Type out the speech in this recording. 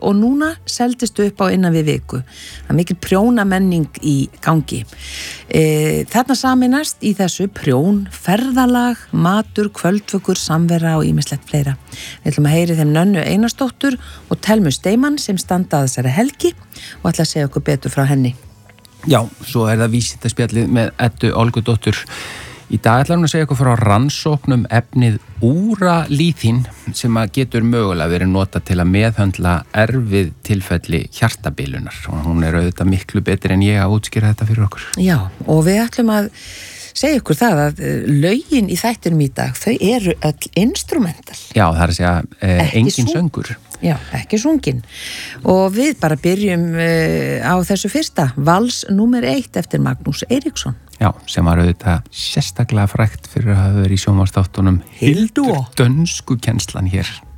og núna seldist upp á innan við viku. Það er mikil prjónamenning í gangi. Þarna saminast í þessu prjón, ferðalag, matur, kvöldvökur, samvera og ýmislegt fleira. Við ætlum að heyri þeim Nönnu Einarsdóttur og Thelmu Steimann sem standa að þessari helgi og ætla að segja okkur betur frá henni. Já, svo það vísindaspjallið með Eddu Olgudóttur. Í dag ætlar hún að segja okkur frá rannsóknum efnið úralíþín sem að getur mögulega verið notað til að meðhöndla erfið tilfelli hjartabilunar og hún er auðvitað miklu betri en ég að útskýra þetta fyrir okkur. Já, og við ætlum að segja ykkur það að lögin í þættinum í dag, þau eru öll instrumental. Já, það er að segja engin söngur. Já, ekki sungin. Og við bara byrjum á þessu fyrsta, vals númer 1 eftir Magnús Eiríksson. Já, sem var auðvitað sérstaklega frægt fyrir að hafa verið í sjónvarpsþáttunum Hildur dönsku kennslan hér.